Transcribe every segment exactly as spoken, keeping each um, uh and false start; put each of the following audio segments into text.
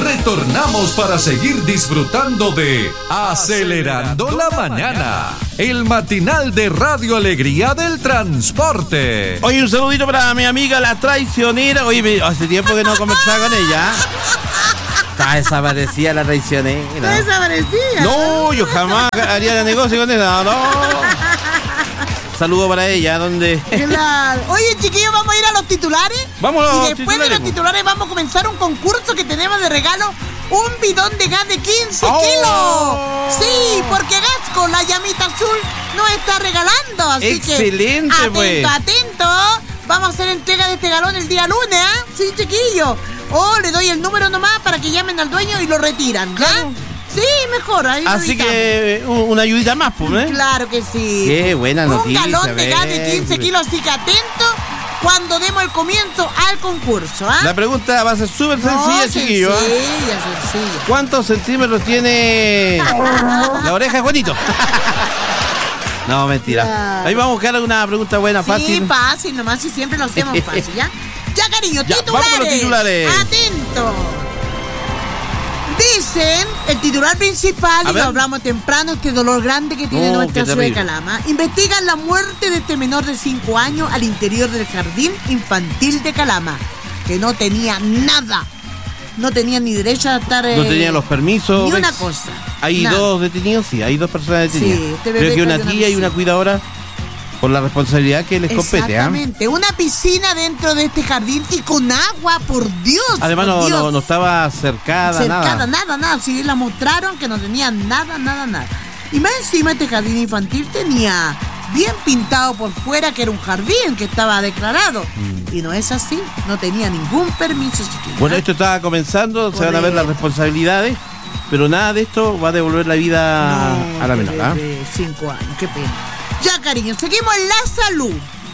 Retornamos para seguir disfrutando de Acelerando la Mañana, el matinal de Radio Alegría del Transporte. Oye, un saludito para mi amiga la traicionera. Oye, hace tiempo que no conversaba con ella. Está desaparecida la traicionera. ¿Está desaparecida? No, yo jamás haría de negocio con ella. No. Saludo para ella, ¿dónde? Claro. Oye, chiquillos, vamos a ir a los titulares. Vamos a los Y después titulares. de los titulares vamos a comenzar un concurso que tenemos de regalo. Un bidón de gas de quince ¡Oh! kilos. Sí, porque Gasco, la llamita azul, nos está regalando. Así Excelente, que, atento, pues. atento. Vamos a hacer entrega de este galón el día lunes, ¿ah? ¿eh? Sí, chiquillos. O le doy el número nomás para que llamen al dueño y lo retiran, ¿ya? Claro. Sí, mejor. Ahí lo Así evitamos. que una ayudita más, pues, ¿eh? Claro que sí. Qué buena noticia. Un galón de gas de ven. quince kilos, así que atento cuando demos el comienzo al concurso, ¿ah? La pregunta va a ser súper sencilla, No, chiquillo. ¿eh? Sencilla, sencilla. ¿Cuántos centímetros tiene la oreja de Juanito? No, mentira. Claro. Ahí vamos a buscar una pregunta buena, Sí, fácil. fácil, nomás si siempre lo hacemos fácil, ¿ya? Ya, cariño, Ya, titulares. vamos con los titulares. Atento. Dicen, el titular principal, A y ver. lo hablamos temprano, este dolor grande que tiene Oh, nuestra qué ciudad de terrible. Calama. Investigan la muerte de este menor de cinco años al interior del jardín infantil de Calama, que no tenía nada. No tenía ni derecho a estar... No eh, tenía los permisos. Ni ¿ves? una cosa. Hay nada. dos detenidos, sí, hay dos personas detenidas. Sí, este bebé Creo que una cayó en una tía y una piscina. cuidadora por la responsabilidad que les compete. ¿ah? Exactamente, una piscina dentro de este jardín y con agua, por Dios. Además por no, Dios. no, no estaba cercada, Cercada, nada. nada, nada. Sí, la mostraron que no tenía nada, nada, nada. Y más encima este jardín infantil tenía bien pintado por fuera que era un jardín que estaba declarado. Mm. Y no es así, no tenía ningún permiso, chiquillos. Bueno, esto estaba comenzando, se Por van a ver las eso. responsabilidades, pero nada de esto va a devolver la vida No, a la menor. ¿ah? de cinco años, qué pena. Ya, cariño, seguimos en la salud.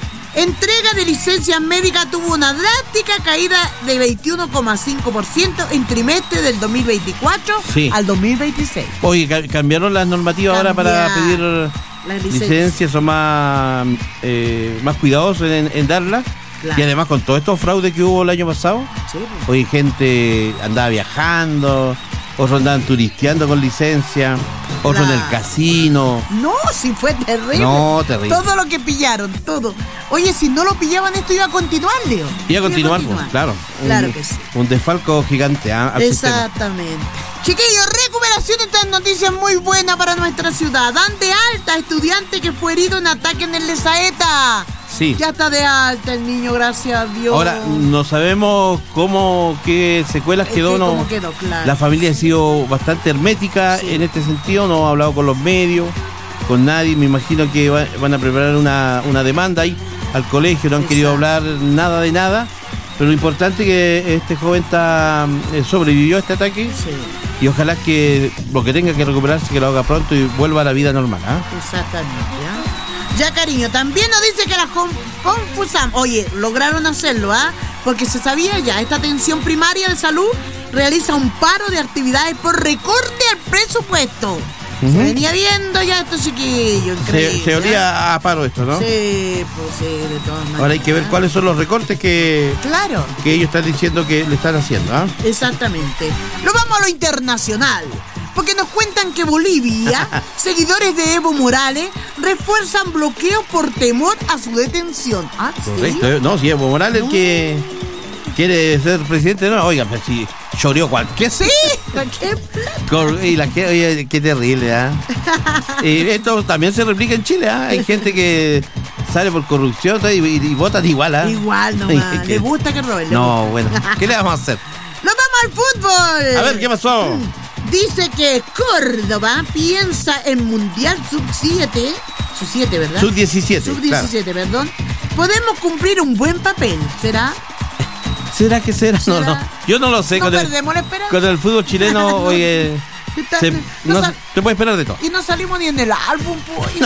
Entrega de licencias médicas tuvo una drástica caída de veintiuno coma cinco por ciento en trimestre del dos mil veinticuatro Sí. al dos mil veintiséis. Oye, ca- cambiaron las normativas ahora para Cambiaron pedir las licencias. licencias, son más, eh, más cuidadosos en, en darlas. Claro. Y además con todos estos fraudes que hubo el año pasado, Sí, pues. hoy gente andaba viajando, otros andaban turisteando con licencia, otros en el Claro. casino. No, sí fue terrible. No, terrible. Todo lo que pillaron, todo. Oye, si no lo pillaban, esto iba a continuar, Leo. Y a continuar, pues, claro. Claro un, que sí. un desfalco gigante ¿ah? al sistema. Exactamente. Chiquillos, recuperación de estas noticias muy buena para nuestra ciudad. Dan de alta a estudiante que fue herido en ataque en el Lezaeta. Sí. Ya está de alta el niño, gracias a Dios. Ahora, no sabemos cómo, qué secuelas Es quedó, que ¿no? cómo quedó, claro. La familia ha sido bastante hermética Sí. en este sentido, no ha hablado con los medios, con nadie. Me imagino que va- van a preparar una, una demanda ahí al colegio, no han Exacto. querido hablar nada de nada. Pero lo importante es que este joven está, eh, sobrevivió a este ataque Sí, y ojalá que lo que tenga que recuperarse, que lo haga pronto y vuelva a la vida normal. ¿ah? exactamente. ¿Ya? Ya, cariño, también nos dice que la con- Confusam, oye, lograron hacerlo, ¿ah? Porque se sabía ya, esta atención primaria de salud realiza un paro de actividades por recorte al presupuesto. Ujú. Se venía viendo ya esto, chiquillo, increíble. Se, se ¿ah? olía a paro esto, ¿no? Sí, pues sí, de todas maneras. Ahora hay que ver cuáles son los recortes que, Claro, que ellos están diciendo que le están haciendo. ¿ah? exactamente. Nos vamos a lo internacional. Porque nos cuentan que Bolivia, seguidores de Evo Morales, refuerzan bloqueos por temor a su detención. Ah, ¿sí? Correcto, ¿eh? No, si Evo Morales No. que quiere ser presidente, no, oiga, pero si choreó cualquier. Sí, ¿qué plata? Cor- y la que, oye, qué terrible, ¿ah? Y esto también se replica en Chile, ¿ah? Hay gente que sale por corrupción y, y, y votan igual, ¿ah? Igual nomás, le gusta que roben. le No, gusta. bueno, ¿qué le vamos a hacer? ¡Nos vamos al fútbol! A ver, ¿qué pasó? Dice que Córdoba piensa en Mundial sub siete, sub siete, ¿verdad? Sub diecisiete, sub diecisiete, perdón. Podemos cumplir un buen papel, ¿será? ¿Será que será? No, ¿Será? no, yo no lo sé. No con, el, perdemos la esperanza. con el fútbol chileno, oye, Está- se, no no, sal- te puede esperar de todo. Y no salimos ni en el álbum, pollo.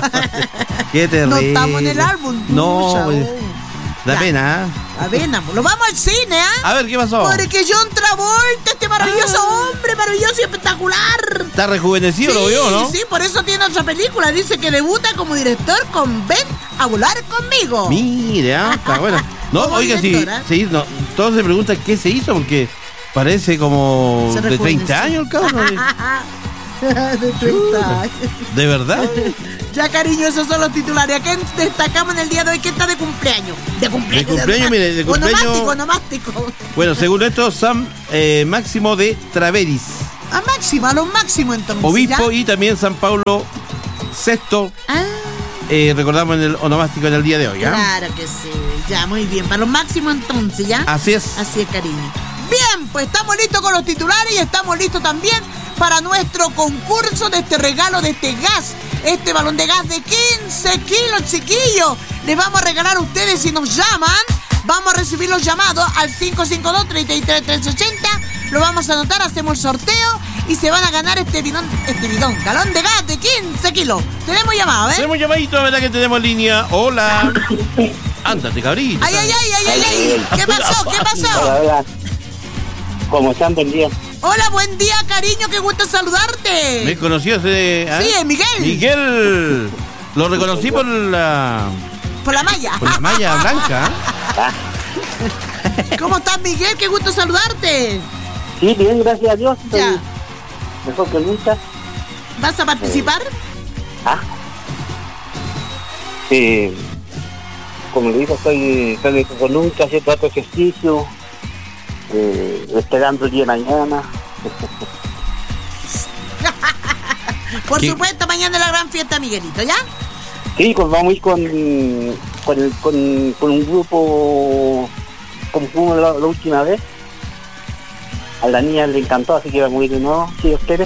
Qué terrible. No estamos en el álbum. No, pucha, oye, oh. da Ya. pena, ¿ah? A ver, nos vamos al cine, ¿ah? A ver, ¿qué pasó? Porque John Travolta, este maravilloso hombre, maravilloso y espectacular. Está rejuvenecido, lo vio, ¿no? Sí, por eso tiene otra película. Dice que debuta como director con Ven a volar conmigo. Mire, ah, está bueno. No, Como oiga, sí, directora. sí, no, todos se preguntan qué se hizo porque Parece como Se de treinta rejuvenece. años el cabrón. De treinta años. ¿De verdad? Ya, cariño, esos son los titulares. ¿A quién destacamos en el día de hoy? ¿Quién está de cumpleaños? De cumpleaños. De cumpleaños, mire, de cumpleaños- Onomástico, onomástico. Bueno, según esto, San eh, Máximo de Traveris, A máximo, a lo máximo entonces. obispo, ¿ya? y también San Pablo sexto, Ah, eh, recordamos en el onomástico en el día de hoy, ¿ah? claro que sí. Ya, muy bien. Para lo máximo entonces, ¿ya? Así es. Así es, cariño. Bien, pues estamos listos con los titulares y estamos listos también para nuestro concurso de este regalo de este gas, este balón de gas de quince kilos, chiquillos. Les vamos a regalar a ustedes si nos llaman. Vamos a recibir los llamados al cinco cinco dos, tres tres, tres ocho cero. Lo vamos a anotar, hacemos el sorteo y se van a ganar este bidón, este bidón, galón de gas de quince kilos. Tenemos llamado, ¿eh? Tenemos llamadito, ¿verdad que tenemos línea? Hola. Ándate, cabrito. Ay, ay, ay, ay, ay, ay. ¿Qué pasó? ¿Qué pasó? Hola, hola. ¿Cómo están? Buen día. Hola, buen día, cariño, qué gusto saludarte. ¿Me conoció ese? ah? Sí, es Miguel. Miguel. Lo reconocí por la, Por la malla. por la malla blanca. Ah, ¿Cómo estás, Miguel? Qué gusto saludarte. sí, bien, gracias a Dios. Estoy Ya. mejor que nunca. ¿Vas a participar? Ah. Sí. Como le digo, estoy, estoy mejor que nunca, haciendo otro ejercicio. Eh, esperando el día de mañana. Por ¿Qué? supuesto, mañana es la gran fiesta, Miguelito, ¿ya? Sí, pues vamos a ir con, con, el- con, con un grupo como fuimos la, la última vez. A la niña le encantó, así que vamos a ir de nuevo, si Dios quiere.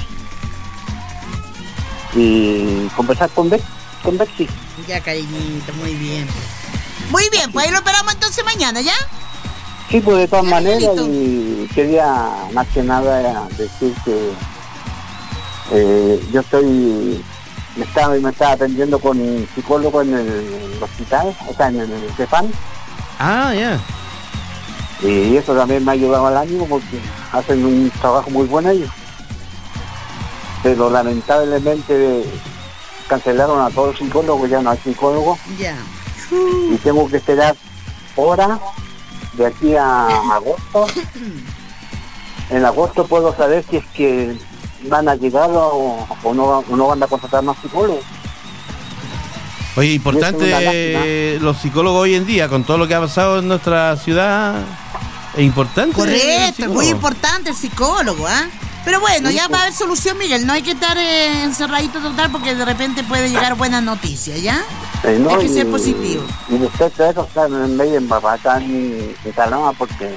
Y conversar con Bex, con Bexy. Ya, cariñito, muy bien. Muy bien, pues ahí lo esperamos entonces mañana, ¿ya? Sí, pues de todas Ya, maneras, Miguelito. y quería más que nada decir que eh, yo estoy, me estaba, me estaba atendiendo con un psicólogo en el hospital, o sea, en el CEFAN, Ah, ya. y eso también me ha ayudado al ánimo porque hacen un trabajo muy bueno ellos. Pero lamentablemente cancelaron a todos los psicólogos, ya no hay psicólogos, Ya. y tengo que esperar horas de aquí a agosto. En agosto puedo saber si es que van a llegar o, o, no, o no van a contratar más psicólogos. Oye, Es una importante lástima. eh, los psicólogos hoy en día, con todo lo que ha pasado en nuestra ciudad, es importante. el Correcto, es psicólogo. muy importante el psicólogo, ¿ah? Pero bueno, Sí, ya pues. va a haber solución, Miguel. No hay que estar eh, encerradito total porque de repente puede llegar buenas noticias, ¿ya? Eh, ¿no? Hay que Y- ser positivo. Y respecto a eso, están en medio en Barracán y Calama porque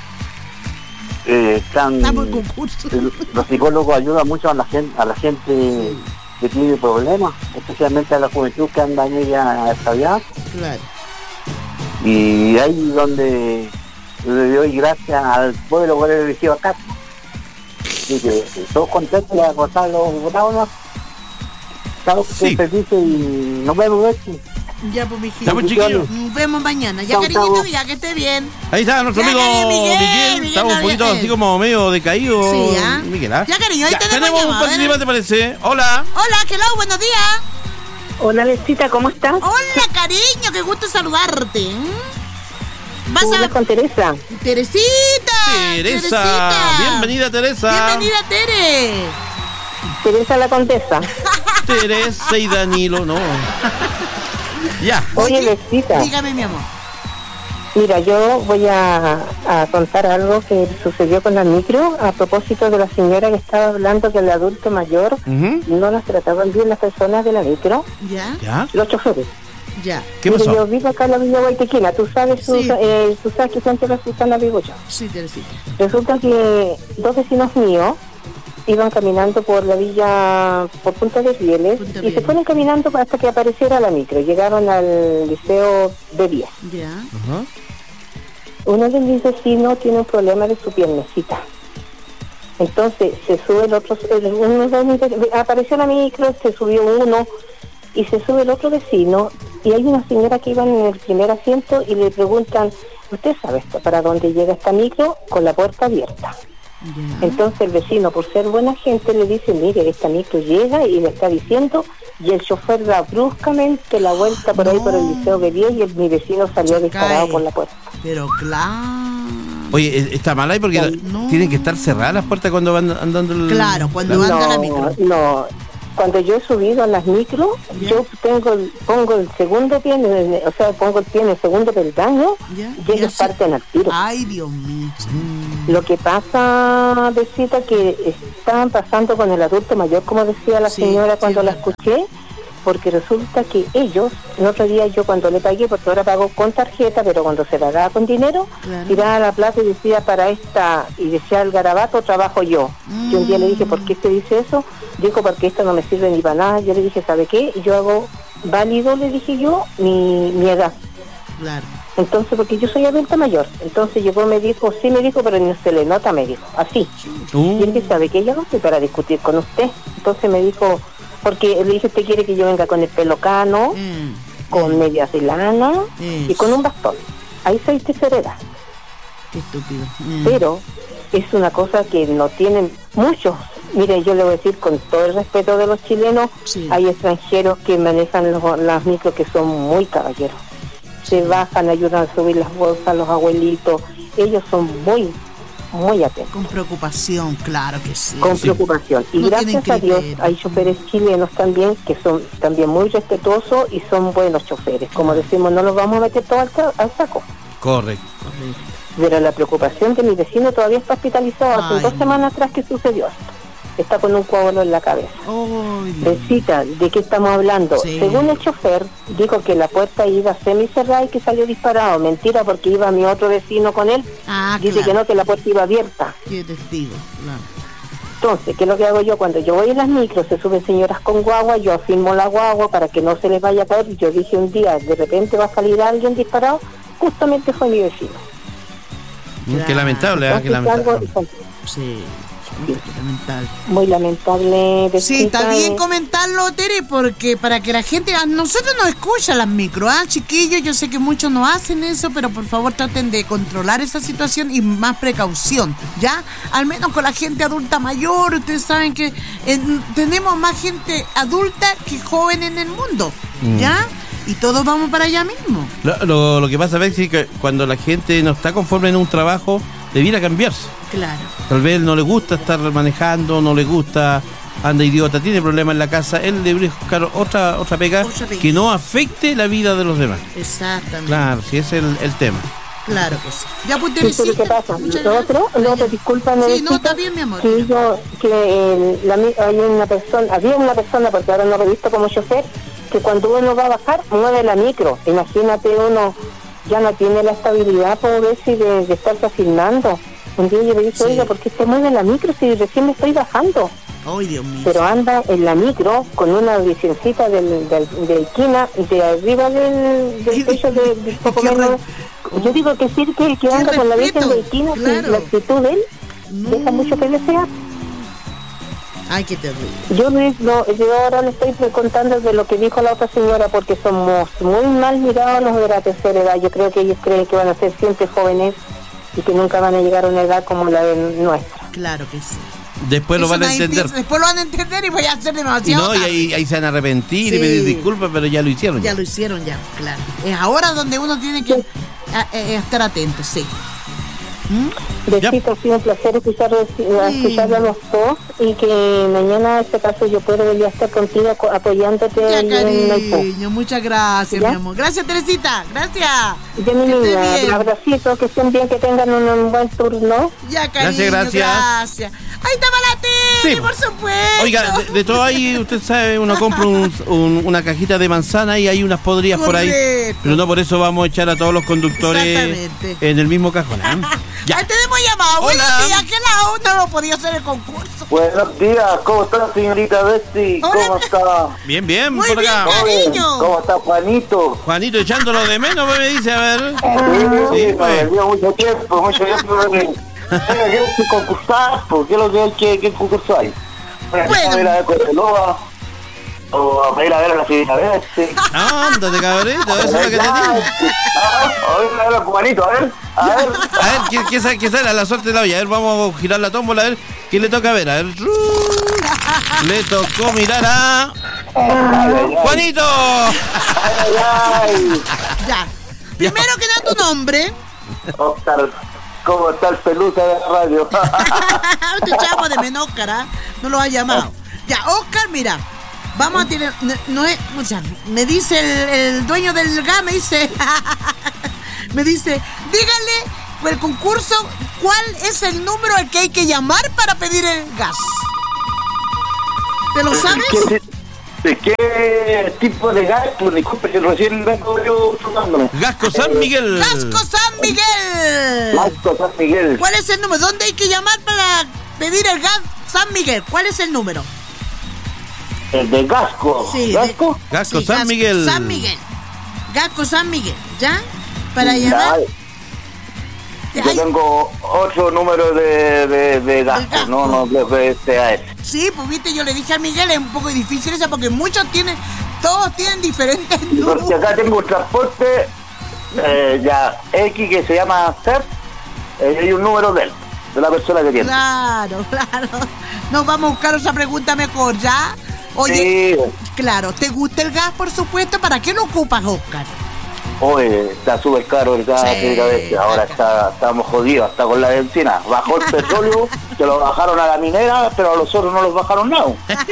eh, están, Estamos en concurso. eh, los psicólogos ayudan mucho a la gente, a la gente que tiene problemas, especialmente a la juventud que anda media extraviada. Claro. Y ahí donde le doy gracias al pueblo que le dirigió acá. Y que todos contentos de agotar los votados, ¿no? Estamos Sí. felices y nos vemos, Betsy. Ya, pues, mijito. Ya, pues, chiquillos. Nos vemos mañana. Ya, Chau, cariñito, chau. ya que esté bien. Ahí está nuestro Ya, amigo cariño, Miguel. Miguel, Miguel Estamos un poquito Gabriel. así como medio decaído. Sí, ¿ah? Miguel, ¿ah? Ya, cariño, ahí tenemos tenemos un llamado, ¿eh? participante, parece. Hola. Hola, hello, buenos días. Hola, Besita, ¿cómo estás? Hola, cariño, qué gusto saludarte. ¿eh? Vas ¿Tú hablas a... con Teresa? Teresita. Teresa. Bienvenida, Teresa. Bienvenida, Tere. Teresa la Condesa. Teresa y Danilo, no. Ya. Oye, Oye, Besita, Dígame, mi amor. mira, yo voy a, a contar algo que sucedió con la micro a propósito de la señora que estaba hablando que el adulto mayor Ujú. no las trataban bien las personas de la micro, Ya, ¿Ya? los choferes. ya. ¿Qué Mire, pasó? yo vivo acá en la Villa Guaytequina, tú sabes, Sí. Susa- eh, tú sabes que Santa Susana vivo yo. Sí, Teresita. Resulta que dos vecinos míos iban caminando por la villa, por Punta de Rieles, Punta y Rieles. se fueron caminando hasta que apareciera la micro. Llegaron al liceo de diez. Ya. Ajá. Uno de mis vecinos tiene un problema de su piernecita. Entonces se sube el otro, el- uno de mis ve- apareció la micro, se subió uno y se sube el otro vecino y hay una señora que iba en el primer asiento y le preguntan, ¿usted sabe esto, para dónde llega esta micro? Con la puerta abierta. Ya. Entonces el vecino, por ser buena gente, le dice, mire, esta micro llega y le está diciendo, y el chofer da bruscamente la vuelta por ahí No. por el liceo de diez y el, mi vecino salió Se disparado cae. por la puerta. Pero claro. Oye, está mal ahí porque No. tienen que estar cerradas las puertas cuando van andando el... Claro, cuando anda la micro. No, cuando yo he subido a las micro, Ya. yo tengo, el- pongo el segundo pie, en el- o sea, pongo el pie en el segundo peldaño Ya. y Y ellos así- parten al tiro. Ay, Dios mío. Lo que pasa, Besita, que estaban pasando con el adulto mayor, como decía la Sí, señora sí, cuando es la verdad. escuché, porque resulta que ellos, el otro día yo cuando le pagué, porque ahora pago con tarjeta, pero cuando se pagaba con dinero, Claro. tiraba la plata y decía para esta, y decía el garabato, trabajo yo. Mm. Yo un día le dije, ¿por qué usted dice eso? Dijo, porque esto no me sirve ni para nada. Yo le dije, ¿sabe qué? Yo hago válido, le dije yo, mi, mi edad. Claro. Entonces, porque yo soy adulta mayor. Entonces llegó, me dijo, sí me dijo, pero no se le nota, me dijo, así. Uh, Y él que sabe que yo no estoy para discutir con usted. Entonces me dijo, porque le dije, ¿usted quiere que yo venga con el pelo cano, Mm, con medias de lana y Eso. con un bastón? Ahí soy tesorera. qué estúpido. Mm. Pero es una cosa que no tienen muchos. Mire, yo le voy a decir con todo el respeto de los chilenos, Sí. hay extranjeros que manejan los, las micros que son muy caballeros. Se bajan, ayudan a subir las bolsas, los abuelitos. Ellos son muy, muy atentos. Con preocupación, claro que sí. Con preocupación. Y No gracias tienen a Dios criterio. hay choferes chilenos también que son también muy respetuosos y son buenos choferes. Como decimos, no los vamos a meter todos al, sa- al saco. correcto. Correcto. Pero la preocupación de mi vecino todavía está hospitalizado. Hace Ay, dos no. semanas atrás que sucedió esto. Está con un coágulo en la cabeza. Ay, Dios. Besita, ¿de qué estamos hablando? Sí. Según el chofer, dijo que la puerta iba semicerrada y que salió disparado. Mentira, porque iba mi otro vecino con él. Ah, Dice claro. que no, que la puerta iba abierta. Qué testigo, claro. Entonces, ¿qué es lo que hago yo? Cuando yo voy en las micros, se suben señoras con guagua, yo afirmo la guagua para que no se les vaya a caer. Y yo dije un día, de repente va a salir alguien disparado, justamente fue mi vecino. Mm, Qué lamentable, ¿eh? Qué Entonces, algo- lamentable. Sí, qué lamentable. muy lamentable. Sí, está Besita, bien eh. comentarlo, Tere, porque para que la gente, a nosotros nos escucha las micro, ¿ah? Chiquillos, yo sé que muchos no hacen eso, pero por favor traten de controlar esa situación y más precaución, ¿ya? Al menos con la gente adulta mayor, ustedes saben que eh, tenemos más gente adulta que joven en el mundo, ¿ya? Y todos vamos para allá mismo. Lo, lo, lo que pasa, Bexi, es que cuando la gente no está conforme en un trabajo, debiera cambiarse. Claro. Tal vez no le gusta estar manejando, no le gusta, anda idiota, tiene problemas en la casa, él debería buscar otra otra pega Otra pega. que no afecte la vida de los demás. Exactamente. Claro, si ese es el, el tema. Claro que sí. Ya, pues, Sí, pero Teresita, ¿qué pasa? muchas Lo otro, gracias. lo otro, discúlpame. Sí, no, Besita, está bien, mi amor. Que yo, que eh, la, mi- hay una persona, había una persona, porque ahora no lo he visto como chofer, que cuando uno va a bajar, mueve la micro. Imagínate, uno ya no tiene la estabilidad, por ver si de, de estarse asignando. Un día yo le dije, Sí. oiga, ¿por qué usted mueve la micro si recién me estoy bajando? Ay, Dios mío. Pero anda en la micro con una visioncita del, del, de esquina, de arriba del, del techo de, de poco Qué menos. re- Yo digo que sí, que, que anda con la visión respeto, de esquina, que claro. la actitud de él deja mucho que desear. Ay, qué terrible. Yo, le- no, yo ahora le estoy contando de lo que dijo la otra señora, porque somos muy mal mirados los de la tercera edad. Yo creo que ellos creen que van a ser siempre jóvenes y que nunca van a llegar a una edad como la de nuestra. Claro que sí. Después lo Eso van a nadie entender. piensa, Después lo van a entender y voy a hacer Y demasiado no, y tarde. ahí, ahí se van a arrepentir y Sí. pedir disculpas, pero ya lo hicieron. Ya lo hicieron ya, claro. Es ahora donde uno tiene que a- a- estar atento, sí. Besito, ha sido un placer escuchar, escuchar a los dos y que mañana, en este caso, yo puedo venir a estar contigo co- apoyándote Ya, ahí en Maipú. cariño, muchas gracias, ¿Ya? mi amor. Gracias, Teresita, gracias. Ya, mi Que esté niña, bien. un abracito, que estén bien, que tengan un, un buen turno. Ya, cariño, Gracias, gracias. gracias. Ahí estaba la Tere, Sí. por supuesto. Oiga, de, de todo ahí, usted sabe, uno compra un- un- una cajita de manzana y hay unas podridas por ahí. Correcto. Pero no por eso vamos a echar a todos los conductores Exactamente. en el mismo cajón. ¿eh? Ya. Ahí tenemos llamado. Buenos Hola. días, ¿qué lado no lo podía hacer el concurso? Buenos días, ¿cómo está señorita Betsy? Hola. ¿Cómo está? Bien, bien, Muy por acá. bien, cariño. ¿Cómo está Juanito? Juanito echándolo de menos, pues me dice, a ver. Sí, Sí, me pues. perdió mucho tiempo, mucho tiempo. Venga, ¿qué es que concursar? ¿Por qué es lo que hay que, que concurso hay? Bueno, Bueno. a ir a ver Coteloa, o a ir a ver a la señorita Betsy. Ándate, cabrito, eso es lo que te digo. Ah, a ver, a ver, Juanito, a ver, a ver. A ver, ¿quién, quién sabe, quién sabe? A la suerte de la olla. A ver, vamos a girar la tómbola, a ver quién le toca ver. A ver. Le tocó mirar a Juanito. Ay, ay, Ya. Primero que nada tu nombre. Oscar ¿Cómo está el pelusa de la radio? Te echamos de menos, Oscar, ¿ah? No lo has llamado. Ya, Oscar, mira, vamos a tener... No, no es... O sea, me dice el, el dueño del gas, me dice... me dice, díganle por el concurso cuál es el número al que hay que llamar para pedir el gas. ¿Te lo sabes? ¿Qué, ¿De qué tipo de gas? Pues disculpe que recién vengo yo tomándome. Gasco San Miguel. ¡Gasco San Miguel! Gasco San Miguel. ¿Cuál es el número? ¿Dónde hay que llamar para pedir el gas San Miguel? ¿Cuál es el número? El de Gasco. Sí, ¿Gasco? de, Gasco sí, San Gasco Miguel. San Miguel. Gasco San Miguel, ¿ya? Para Ya, llamar. Yo Ay, tengo otro número de, de, de Gasco, Gasco. no, no creo que sea ese. sí, pues viste, yo le dije a Miguel, es un poco difícil eso porque muchos tienen, todos tienen diferentes Porque números. acá tengo un transporte eh, ya X que se llama C E R, eh, hay un número de él, de la persona que tiene. Claro, claro. Nos vamos a buscar otra pregunta mejor, ¿ya? Oye, Sí. claro, ¿te gusta el gas, por supuesto? ¿Para qué lo ocupas, Oscar? Oye, está súper caro el gas, Sí, mira, ves, ahora está, estamos jodidos, hasta con la benzina. Bajó el petróleo, que lo bajaron a la minera, pero a los otros no los bajaron nada.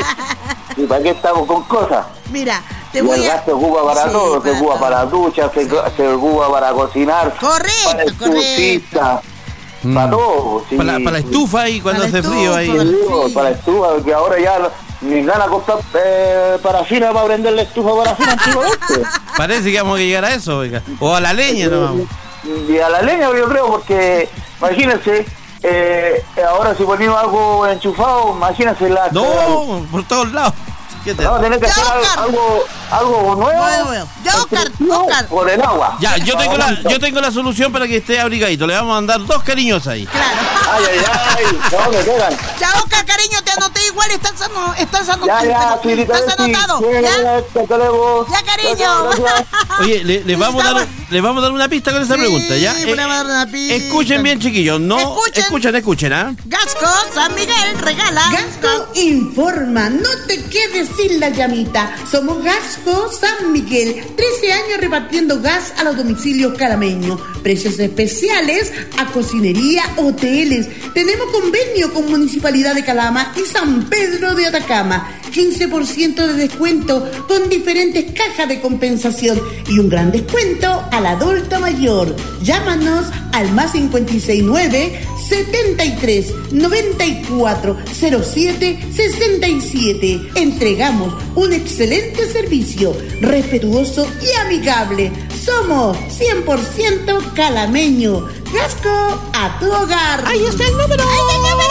¿Y para qué estamos con cosas? Mira, te Y voy el a... gas se ocupa para Sí, todo, se para ocupa todo. para duchas, se, se ocupa para cocinar, Correcto, para estufista, Mm. para todo. Sí, Para, para la sí. estufa ahí cuando Para la hace frío ahí. estufa, para- Digo, Sí. para estufa, que ahora ya ni gana comprar eh, parafina para prender la estufa parafina antiguamente. Parece que vamos a llegar a eso, oiga. O a la leña, no. Y a la leña yo creo, porque imagínense, eh, ahora si ponemos algo enchufado, imagínense la... No, por todos lados. ¿Qué te- Vamos a tener que Ya, hacer Oscar. algo, algo nuevo. Nuevo, nuevo. Ya, Oscar, Oscar. Por el agua. Ya, yo tengo la, yo tengo la solución para que esté abrigadito. Le vamos a mandar dos cariños ahí. Claro. Ay, ay, ay, no me pegan. Ya, Oscar, cariño, te anoté igual, estás, ano- estás, ano- Ya, ya, sí, estás anotado. sí, ¿Ya? ya, hasta luego. Ya, cariño. Gracias. Oye, le, le vamos a dar, le vamos a dar una pista con esa Sí, pregunta, ¿ya? le vamos a dar una pista. Escuchen bien, chiquillos. No, Escuchen. escuchen, escuchen, ¿ah? Gasco San Miguel regala. Gasco informa, no te quedes sin la llamita. Somos Gasco San Miguel, trece años repartiendo gas a los domicilios calameños. Precios especiales a cocinería, hoteles. Tenemos convenio con Municipalidad de Calama y San Pedro de Atacama. quince por ciento de descuento con diferentes cajas de compensación y un gran descuento al adulto mayor. Llámanos al más cincuenta y seis nueve, setenta y tres, noventa y cuatro, cero siete, sesenta y siete. Entregamos un excelente servicio, respetuoso y amigable. Somos cien por ciento calameño. Gasco a tu hogar. Ahí está el número. Ahí está el número.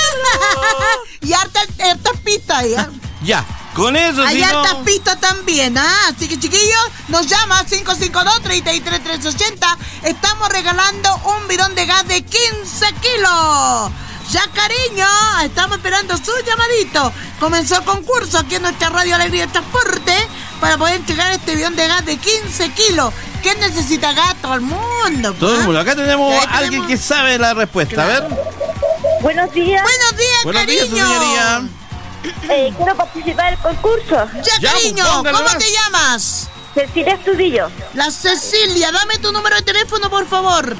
Y harta, hartas pistas, ¿ya? Ya, con eso Hay sí no... hartas pistas también, ¿ah? Así que, chiquillos, nos llama cinco cinco dos, tres tres, tres tres ocho cero. Estamos regalando un bidón de gas de quince kilos. Ya, cariño, estamos esperando su llamadito. Comenzó el concurso aquí en nuestra Radio Alegría del Transporte para poder entregar este bidón de gas de quince kilos. ¿Quién necesita gas? Todo el mundo. Todo el ¿ah? mundo. Acá tenemos Ahí a alguien tenemos- que sabe la respuesta. A ver. Buenos días, Buenos días, Buenos cariño. días, señoría. eh, quiero participar del concurso. Ya, Ya, cariño, póngalo ¿cómo más. te llamas? Cecilia Estudillo. La Cecilia, dame tu número de teléfono, por favor.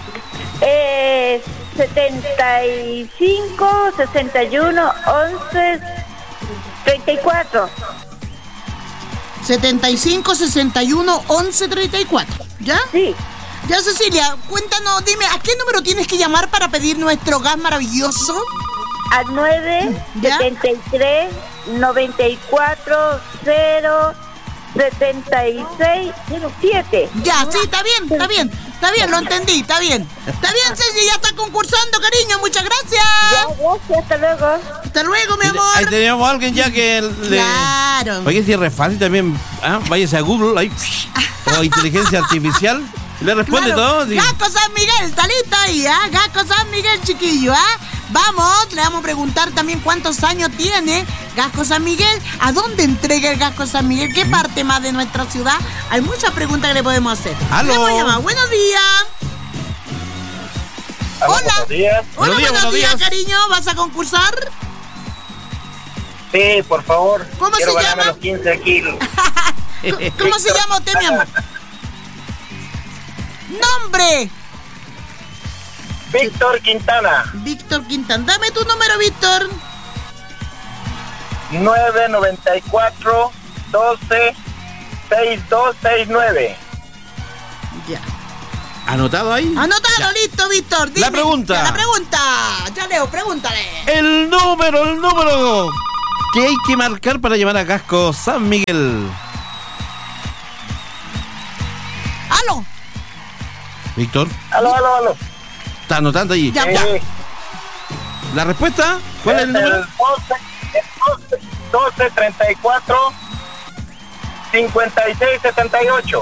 Eh, setenta y cinco, sesenta y uno, once, treinta y cuatro. setenta y cinco, sesenta y uno, once, treinta y cuatro. ¿Ya? Sí, Ya, Cecilia, cuéntanos, dime, ¿a qué número tienes que llamar para pedir nuestro gas maravilloso? al nueve, ¿Ya? setenta y tres, noventa y cuatro, cero, setenta y seis, cero siete. Ya, sí, está bien, está bien, está bien, lo entendí, está bien. Está bien, Ceci, ya está concursando, cariño, muchas gracias. Ya, gracias, hasta luego. Hasta luego, mi Ahí amor. tenemos a alguien ya que le... Claro. Oye, si es re fácil también. ¿Ah? Váyase a Google ahí. O inteligencia artificial. y Le responde Claro. todo. sí. Gasco San Miguel, está listo ahí, ¿ah? Gasco San Miguel, chiquillo, ¿ah? Vamos, le vamos a preguntar también cuántos años tiene Gasco San Miguel, a dónde entrega el Gasco San Miguel, qué parte más de nuestra ciudad. Hay muchas preguntas que le podemos hacer. Aló. Le hemos llamado. Buenos días. Aló, Hola. buenos días. Hola, Buenos días, buenos días, buenos días. cariño. ¿Vas a concursar? Sí, por favor. ¿Cómo Quiero se ganarme llama? los quince kilos. ¿Cómo se llama usted, mi amor? ¡Nombre! Víctor Quintana. Víctor Quintana. Dame tu número, Víctor. nueve noventa y cuatro doce sesenta y dos sesenta y nueve. Ya. ¿Anotado ahí? Anotado, Ya. listo, Víctor. Dime. La pregunta. Ya, la pregunta. Ya, Leo, pregúntale. El número, el número que hay que marcar para llamar a Gasco San Miguel. ¡Aló! Víctor, Aló, aló, aló. ¿está anotando ahí? Ya, Eh, ¿La respuesta? ¿Cuál es el número? doce, el doce treinta y cuatro cincuenta y seis setenta y ocho.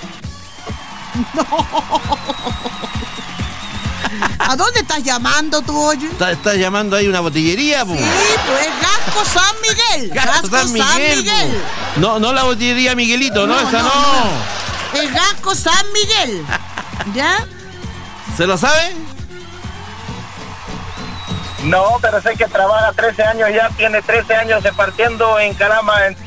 ¿A dónde estás llamando tú, oye? ¿Está, está llamando ahí una botillería? Po? Sí, pues Gasco San Miguel. Gasco San Miguel. po. No, no la botillería Miguelito, no, No, esa no, no. El Gasco San Miguel. ¿Ya? ¿Se lo sabe? No, pero sé que trabaja trece años ya, tiene trece años repartiendo en Calama. En...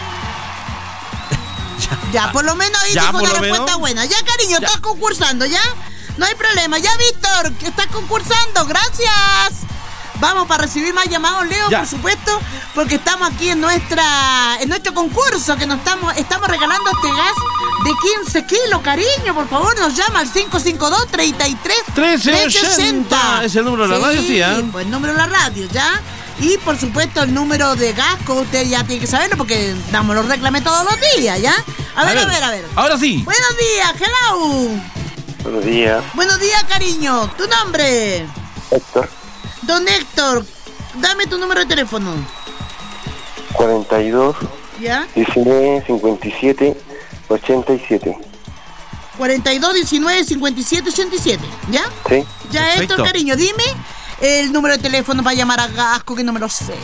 Ya, por lo menos ahí Ya, dijo por una lo respuesta menos. buena. Ya, cariño, Ya. estás concursando, ¿ya? No hay problema. Ya, Víctor, que estás concursando. Gracias. Vamos para recibir más llamados, Leo, Ya. por supuesto, porque estamos aquí en nuestra en nuestro concurso que nos estamos estamos regalando este gas de quince kilos, cariño. Por favor, nos llama al cinco cinco dos, treinta y tres, trece ochenta. Es el número de la radio, sí, ¿eh? pues el número de la radio, ¿ya? Y por supuesto el número de Gasco, usted ya tiene que saberlo porque damos los reclame todos los días, ¿ya? A ver, a ver, a ver. Ahora sí. Buenos días, hello. Buenos días, Buenos días, cariño. ¿Tu nombre? Héctor. Don Héctor, dame tu número de teléfono. cuarenta y dos, ¿Ya? diecinueve, cincuenta y siete, ochenta y siete. cuarenta y dos, diecinueve, cincuenta y siete, ochenta y siete. ¿Ya? ¿Sí? Ya, Perfecto. Héctor, cariño, dime el número de teléfono para llamar a Gasco, que no me lo sé.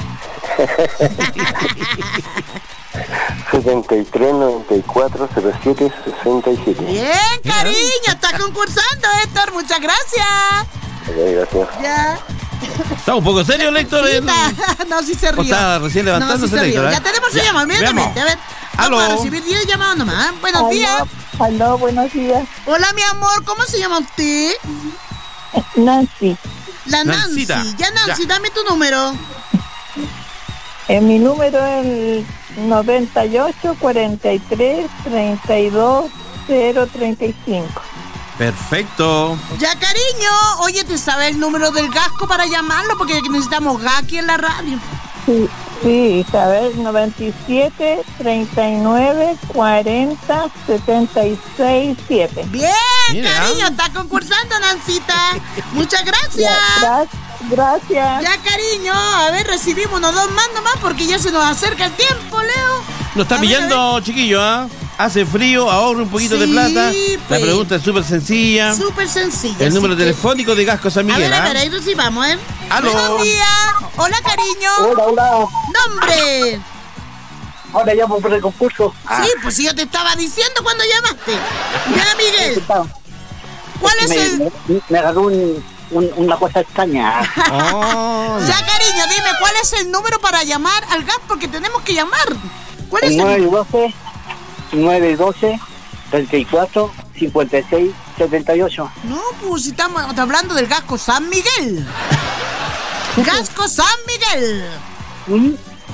setenta y tres, noventa y cuatro, cero siete, sesenta y siete. Bien, cariño, estás concursando, Héctor. Muchas gracias. Ok, gracias. Ya. Está un poco serio, Héctor. Sí, el- está- no, sí se O rió. está recién levantándose, no, sí se rió. Héctor, ¿eh? Ya tenemos su Ya, llamado, inmediatamente. A veamos. ver, vamos Aló. a recibir diez llamados nomás. Buenos días. Aló, buenos días. Hola, mi amor, ¿cómo se llama usted? Nancy, La Nancy. Nancita. Ya, Nancy, Ya. dame tu número. eh, mi número es el noventa y ocho, cuarenta y tres, treinta y dos, cero treinta y cinco. Perfecto. Ya, cariño. Oye, ¿te sabe el número del Gasco para llamarlo? Porque necesitamos Gas aquí en la radio. Sí, sí, a ver, noventa y siete, treinta y nueve, cuarenta, setenta y seis, siete. Bien, Mira. cariño, está concursando, Nancita. Muchas gracias. Ya, gra- gracias. Ya, cariño, a ver, recibimos unos dos más nomás porque ya se nos acerca el tiempo, Leo. Lo está A ver, a pillando, chiquillo, ¿ah? Hace frío, ahorra un poquito de Sí, plata. pues. La pregunta es súper sencilla. Súper sencilla. El número así que- telefónico de Gasco San A Miguel, ver, a ¿ah? ver, ahí recibamos, ¿eh? Aló. Buenos días. Hola, cariño. Hola, hola. Nombre. Ahora llamo por el concurso. Sí, pues si yo te estaba diciendo cuando llamaste. Ya, Miguel. ¿Cuál es me, el...? me, me agarró un, un- una cosa extraña. Oh, Ya, cariño, dime, ¿cuál es el número para llamar al gas? Porque tenemos que llamar. ¿Cuál es El el nueve doce, nueve doce, treinta y cuatro, cincuenta y seis, setenta y ocho. No, pues si estamos hablando del Gasco San Miguel. Gasco San Miguel. ¿Mm?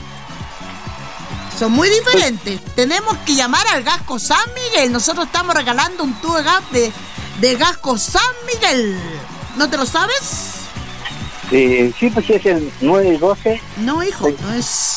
Son muy diferentes. Tenemos que llamar al Gasco San Miguel. Nosotros estamos regalando un tubo de gas de, de Gasco San Miguel. ¿No te lo sabes? Eh, sí, pues sí, es el nueve doce. No, hijo, no es.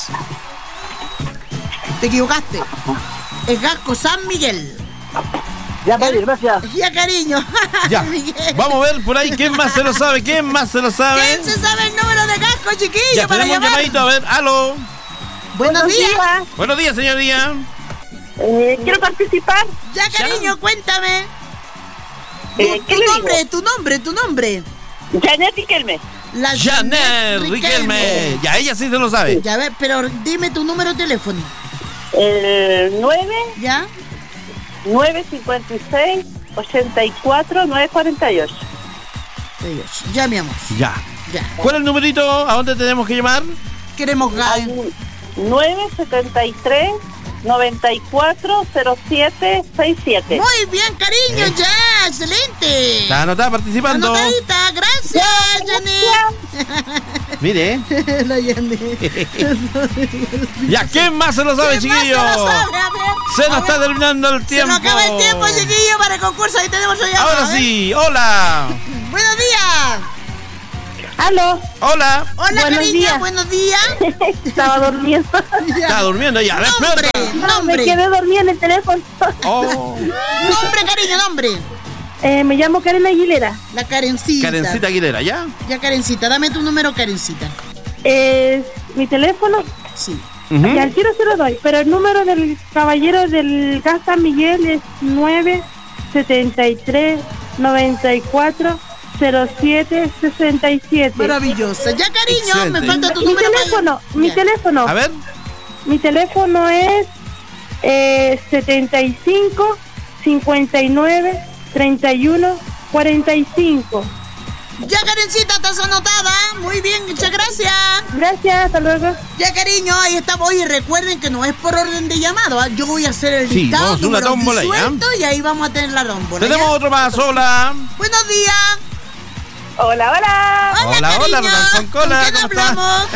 Te equivocaste. Es Gasco San Miguel. Ya, vale, gracias. Ya, cariño. ya. Miguel. Vamos a ver por ahí quién más se lo sabe. ¿Quién más se lo sabe? ¿Quién se sabe el número de Gasco, chiquillo, Ya para tenemos un llamar? llamadito. A ver, aló. Buenos días. Buenos días, señoría. Eh, quiero participar. Ya, cariño, cuéntame. Eh, Tu, ¿qué tu le nombre, tu nombre, tu nombre. Janet Riquelme. La Janet Riquelme. Ya, ella sí se lo sabe. Ya, a ver, pero dime tu número de teléfono. El nueve, ¿Ya? nueve cincuenta y seis, ochenta y cuatro, nueve cuarenta y ocho. Dios. Ya, mi amor. Ya. Ya. ¿Cuál es el numerito? ¿A dónde tenemos que llamar? Queremos gas. nueve setenta y tres, noventa y cuatro, cero siete sesenta y siete. Muy bien, cariño, Eh. ya, excelente. Está anotada participando. Anotadita, gracias, Janet. Mire. La Janet. Ya, ¿quién más se lo sabe, ¿Quién más chiquillo? se lo sabe? A ver. Se nos A está ver. terminando el Se tiempo. nos acaba el tiempo, chiquillo, para el concurso. Ahí tenemos ya. Ahora sí, hola. Buenos días. Aló. Hola. Hola, Buenos cariño, días. buenos días. Estaba durmiendo. Está durmiendo ya. Nombre, Despierta. Me nombre. quedé dormida en el teléfono. Oh. Nombre, cariño, nombre. Eh, me llamo Karen Aguilera. La Karencita. Karencita Aguilera, ¿ya? Ya, Karencita, dame tu número, Karencita. Eh, mi teléfono, Sí. Ujú. y al tiro se lo doy, pero el número del caballero del gas San Miguel es nueve setenta y tres, noventa y cuatro, cero siete sesenta y siete. Maravillosa. Ya, cariño, Excelente. me falta tu Mi número. para- teléfono, mi Ya. teléfono, A ver. mi teléfono es eh, setenta y cinco, cincuenta y nueve, treinta y uno, cuarenta y cinco. Ya, Karencita, estás anotada. Muy bien, muchas gracias. Gracias, hasta luego. Ya, cariño, ahí estamos. Oye, recuerden que no es por orden de llamado. ¿ah? Yo voy a hacer el Sí, listado, vamos a hacer una números tómbola ahí, ¿ah? disueltos, y ahí vamos a tener la tómbola. Tenemos ¿ya? otro más. Hola. Buenos días. Hola, hola. Hola, cariño. hola, Rodan con cola, ¿Con quién ¿cómo está? hablamos?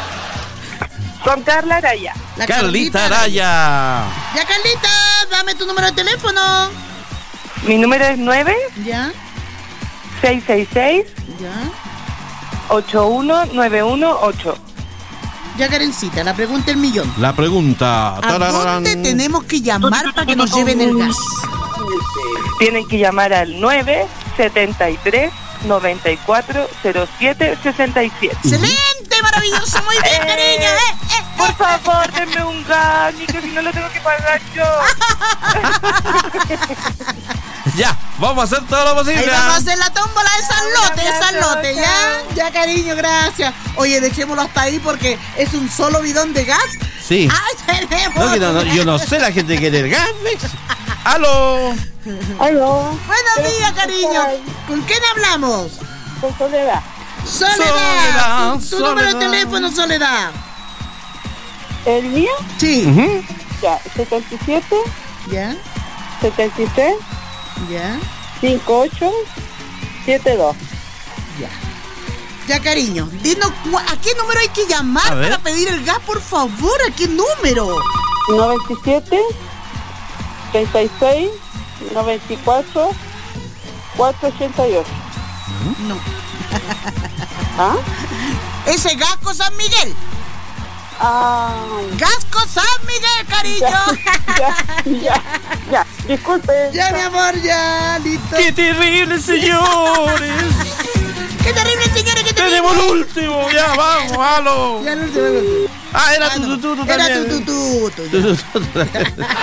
Con Carla Araya. La Carlita Araya. Ya, Carlita, dame tu número de teléfono. Mi número es nueve Ya, seis seis seis, ya. ocho uno nueve uno ocho. Ya, Karencita, la pregunta del millón. La pregunta. ¿A Tararán. dónde tenemos que llamar para que nos lleven el gas? Tienen que llamar al nueve setenta y tres, noventa y cuatro, cero siete sesenta y siete. ¡Excelente! ¡Maravilloso! ¡Muy bien, Eh, cariño! ¡Eh, eh, eh! Por favor, denme un gas, ni que si no lo tengo que pagar yo. Ya, vamos a hacer todo lo posible. Ahí vamos a hacer la tómbola de San Lote, de San Chao, Lote, ¿ya? chao. Ya, cariño, gracias. Oye, dejémoslo hasta ahí porque es un solo bidón de gas. Sí. ¡Ay, tenemos! No, que no, no, yo no sé la gente que quiere el gas, Mex. ¡Aló! Aló, Buenos días, cariño. ¿Con quién hablamos? con Soledad. Soledad. Soledad, Tu, tu número de Soledad. teléfono, Soledad. ¿El mío? Sí. Ujú. Ya, setenta y siete, Ya, setenta y seis, ya, cincuenta y ocho, setenta y dos. ya. Ya, cariño. Dinos, cu- ¿a qué número hay que A llamar ver. para pedir el gas, por favor? ¿A qué número? noventa y siete, treinta y seis, noventa y cuatro, cuatrocientos ochenta y ocho. No. ¿Ah? Ese Gasco San Miguel. Ah, Gasco San Miguel, cariño. ya, ya, ya, disculpe. Ya, mi amor, ya, listo. ¡Qué terrible, señores! Qué terrible, señores, qué terrible. Tenemos el último, ya vamos, ¡halo! Ya, el último, el último. Ah, era Ah, tu, no. tu, tu, tu Era también. tu, tu, tu, tu. Tu, tu, tu, tu.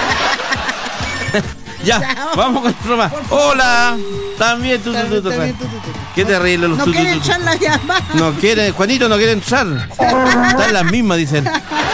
Ya, Ya, vamos con otro más. por favor. Hola. También tú, tú, tú, tú. También tú, tú, tú. Qué terrible los No tu, tu, quiere tu, tu. echar la llamada. No quiere, Juanito no quiere entrar. Están las mismas, dicen.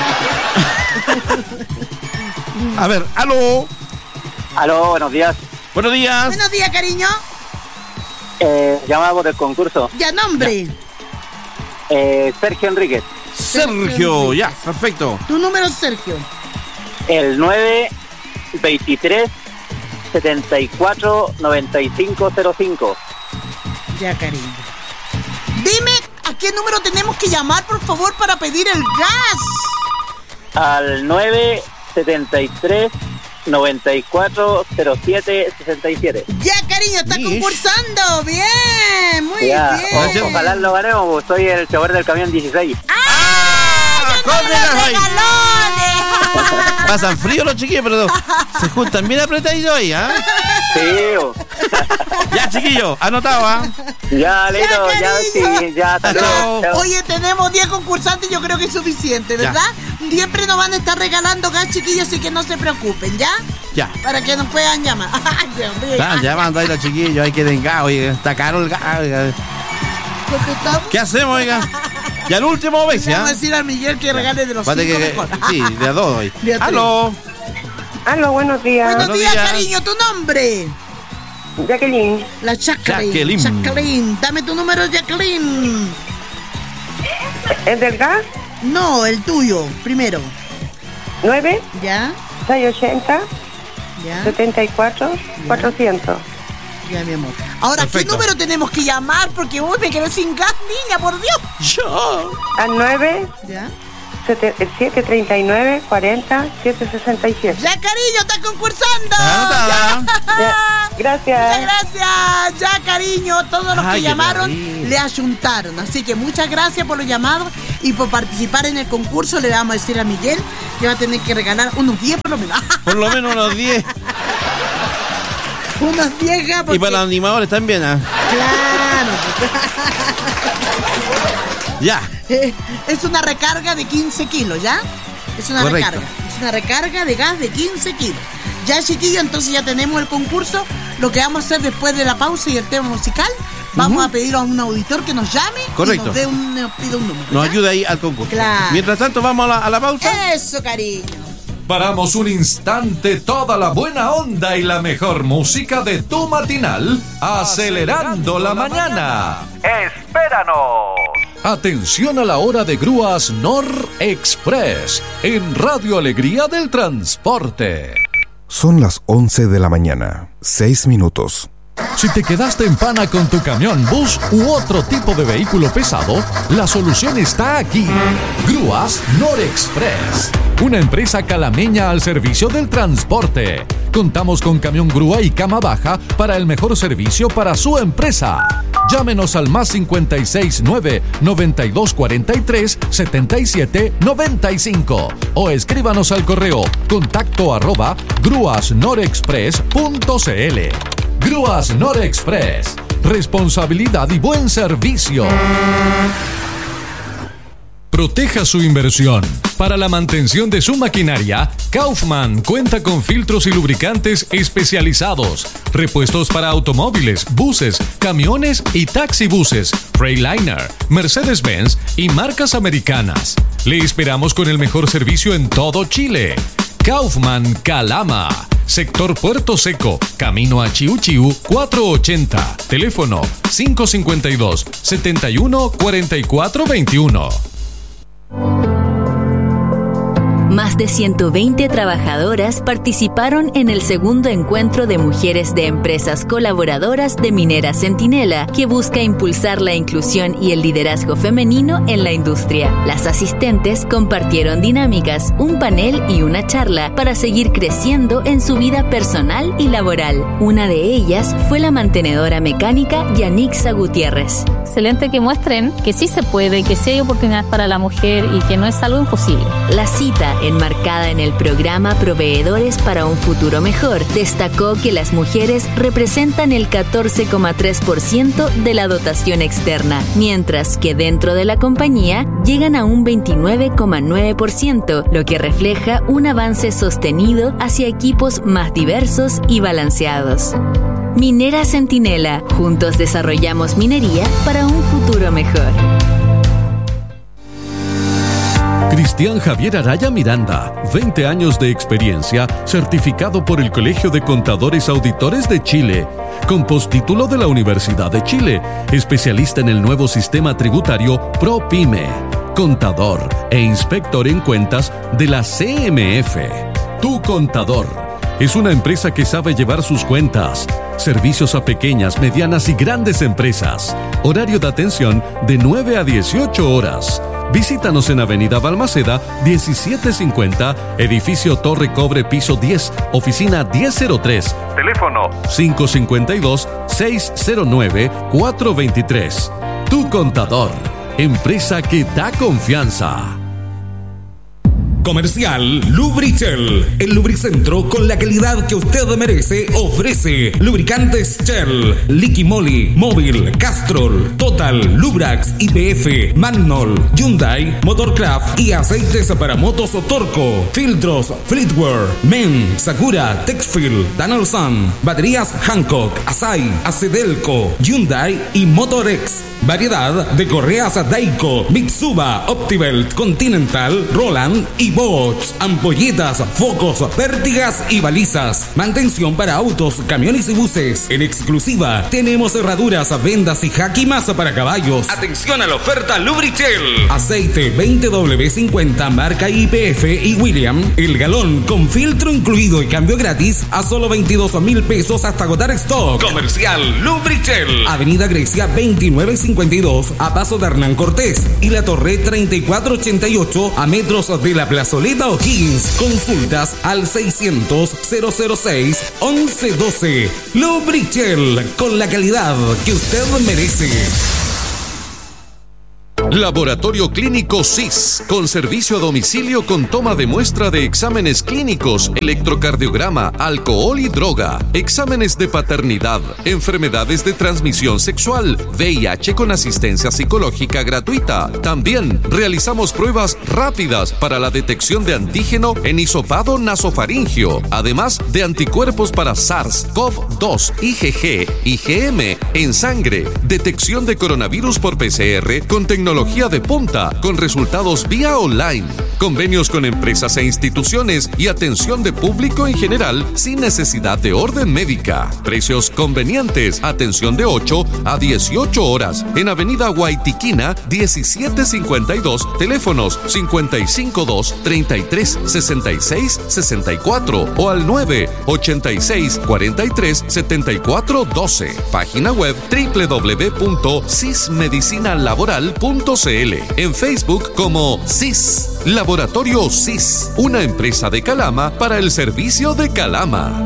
A ver, aló. Aló, buenos días. Buenos días. Buenos días, cariño. Eh, llamamos del concurso. Ya, nombre. Eh, Sergio Enríquez. Sergio, ya, perfecto. Tu número, Sergio. El nueve veintitrés, setenta y cuatro, noventa y cinco cero cinco. Ya, cariño. Dime a qué número tenemos que llamar, por favor, para pedir el gas. Al nueve setenta y tres, noventa y cuatro, cero siete sesenta y siete. Ya, cariño, está Mish. concursando. Bien, muy Ya, bien. o- ojalá lo ganemos, pues soy el chofer del camión dieciséis. ¡Ah! ¡Yo no córdelas los ahí! regalones! Pasan frío los chiquillos, pero se juntan bien apretaditos ahí, ¿ah? Sí, oh. Ya, chiquillos, anotado, ¿ah? ya, listo, ya, cariño. sí, ya, hasta Chao. luego. Chao. Oye, tenemos diez concursantes, yo creo que es suficiente, Ya. ¿verdad? Siempre nos van a estar regalando gas, chiquillos, así que no se preocupen, ¿ya? Ya. Para que nos puedan llamar. Ay, Dios mío. Están llamando ahí los chiquillos, hay que den gas, oiga, está caro el gas, oiga. ¿Qué hacemos, oiga? Y al último, ¿ves, Le vamos a ya? decir a Miguel que regale de los Pate cinco que, mejor. sí, de a dos hoy. De a tres. Aló. Aló, buenos días. Buenos Buenos días, días. cariño, tu nombre. Jacqueline. La Jacqueline. Jacqueline. Jacqueline. Dame tu número, Jacqueline. ¿Es del gas? No, el tuyo, primero. nueve ¿Ya? seiscientos ochenta, ¿Ya? setenta y cuatro, cuatrocientos. Ya, mi amor. Ahora, Perfecto. ¿qué número tenemos que llamar? Porque uy, me quedé sin gas, niña, por Dios. Yo. Al nueve, ¿Ya? siete treinta y nueve, cuarenta, setecientos sesenta y siete. Ya, cariño, estás concursando. Anotada. Ya, gracias. Muchas gracias. Ya, cariño, todos los Ay, que qué llamaron terrible. le ayuntaron. Así que muchas gracias por los llamados y por participar en el concurso. Le vamos a decir a Miguel que va a tener que regalar unos diez por lo menos. Por lo menos unos diez. Unos diez, porque... Y para los animadores también, ¿ah? Claro. Ya. Eh, es una recarga de quince kilos, ¿ya? Es una Correcto. recarga. Es una recarga de gas de quince kilos. Ya, chiquillo, entonces ya tenemos el concurso. Lo que vamos a hacer después de la pausa y el tema musical, vamos a pedir a un auditor que nos llame Correcto. y nos, dé un, nos pida un número. Nos ¿ya? ayuda ahí al concurso. Claro. Mientras tanto, vamos a la, a la pausa. Eso, cariño. Paramos un instante toda la buena onda y la mejor música de tu matinal, acelerando la mañana. ¡Espéranos! Atención a la hora de grúas Nor Express en Radio Alegría del Transporte. Son las once de la mañana, seis minutos. Si te quedaste en pana con tu camión, bus u otro tipo de vehículo pesado, la solución está aquí. Grúas Nor Express, una empresa calameña al servicio del transporte. Contamos con camión grúa y cama baja para el mejor servicio para su empresa. Llámenos al más cincuenta y seis nueve, noventa y dos cuarenta y tres, setenta y siete noventa y cinco o escríbanos al correo contacto arroba grúasnorexpress punto cl. Grúas Nor Express, responsabilidad y buen servicio. Proteja su inversión. Para la mantención de su maquinaria, Kaufman cuenta con filtros y lubricantes especializados, repuestos para automóviles, buses, camiones y taxibuses, Freightliner, Mercedes-Benz y marcas americanas. Le esperamos con el mejor servicio en todo Chile. Kaufman Calama, sector Puerto Seco, camino a Chiu Chiu cuatrocientos ochenta, teléfono cinco cinco dos, setenta y uno, cuarenta y cuatro veintiuno. Más de ciento veinte trabajadoras participaron en el segundo encuentro de mujeres de empresas colaboradoras de Minera Centinela, que busca impulsar la inclusión y el liderazgo femenino en la industria. Las asistentes compartieron dinámicas, un panel y una charla para seguir creciendo en su vida personal y laboral. Una de ellas fue la mantenedora mecánica Yanixa Gutiérrez. Excelente que muestren que sí se puede, que sí hay oportunidades para la mujer y que no es algo imposible. La cita, enmarcada en el programa Proveedores para un Futuro Mejor, destacó que las mujeres representan el catorce coma tres por ciento de la dotación externa, mientras que dentro de la compañía llegan a un veintinueve coma nueve por ciento, lo que refleja un avance sostenido hacia equipos más diversos y balanceados. Minera Centinela, juntos desarrollamos minería para un futuro mejor. Cristian Javier Araya Miranda, veinte años de experiencia, certificado por el Colegio de Contadores Auditores de Chile, con postítulo de la Universidad de Chile, especialista en el nuevo sistema tributario ProPyme, contador e inspector en cuentas de la C M F. Tu Contador es una empresa que sabe llevar sus cuentas. Servicios a pequeñas, medianas y grandes empresas. Horario de atención de nueve a dieciocho horas. Visítanos en Avenida Balmaceda, diecisiete cincuenta, edificio Torre Cobre, piso diez, oficina diez cero tres. Teléfono cinco cinco dos, seis cero nueve, cuatro dos tres. Tu Contador, empresa que da confianza. Comercial Lubrichel, el lubricentro con la calidad que usted merece, ofrece lubricantes Shell, Liqui Moly, Móvil, Castrol, Total, Lubrax, I P F, Magnol, Hyundai, Motorcraft y aceites para motos o Torco, filtros Fleetwear, Men, Sakura, Texfil, Danelson, baterías Hancock, Asai, Acedelco, Hyundai y Motorex. Variedad de correas Daico, Mitsuba, Optibelt, Continental, Roland y Bosch, ampolletas, focos, pértigas y balizas. Mantención para autos, camiones y buses. En exclusiva, tenemos cerraduras, vendas y jaquimas para caballos. Atención a la oferta Lubrichel. Aceite veinte W cincuenta marca Y P F y William. El galón con filtro incluido y cambio gratis a solo veintidós mil pesos hasta agotar stock. Comercial Lubrichel. Avenida Grecia veintinueve cincuenta y dos a paso de Hernán Cortés y La Torre treinta y cuatro ochenta y ocho a metros de la Plazoleta O'Higgins. Consultas al seiscientos, cero cero seis, once doce. Lubrichel, con la calidad que usted merece. Laboratorio Clínico S I S, con servicio a domicilio con toma de muestra de exámenes clínicos, electrocardiograma, alcohol y droga, exámenes de paternidad, enfermedades de transmisión sexual, V I H con asistencia psicológica gratuita. También realizamos pruebas rápidas para la detección de antígeno en hisopado nasofaringio, además de anticuerpos para SARS, CoV dos, I G G, I G M en sangre, detección de coronavirus por P C R con tecnología de punta, con resultados vía online, convenios con empresas e instituciones y atención de público en general sin necesidad de orden médica. Precios convenientes, atención de ocho a dieciocho horas en Avenida Guaitiquina diecisiete cincuenta y dos, teléfonos cincuenta y cinco dos, treinta y tres, sesenta y seis, sesenta y cuatro o al nueve, ochenta y seis, cuarenta y tres, setenta y cuatro, doce. Página web doble u doble u doble u punto sismedicinalaboral punto c l. En Facebook como S I S, Laboratorio S I S, una empresa de Calama para el servicio de Calama.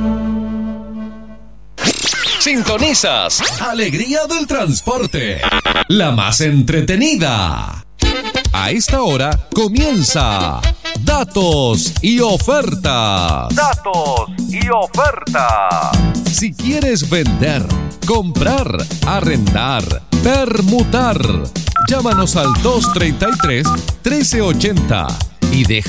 Sintonizas Alegría del Transporte, la más entretenida. A esta hora comienza Datos y Ofertas. Datos y ofertas. Si quieres vender, comprar, arrendar, permutar, llámanos al dos treinta y tres, trece ochenta y deja